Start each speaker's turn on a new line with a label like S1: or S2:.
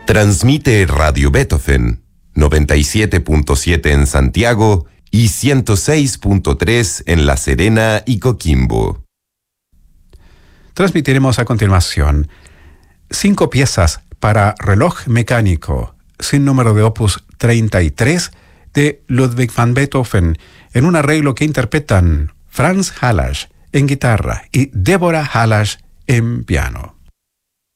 S1: Transmite Radio Beethoven, 97.7 en Santiago y 106.3 en La Serena y Coquimbo.
S2: Transmitiremos a continuación 5 piezas para reloj mecánico, sin número de opus 33, de Ludwig van Beethoven, en un arreglo que interpretan Franz Hallasch en guitarra y Deborah Hallasch en piano.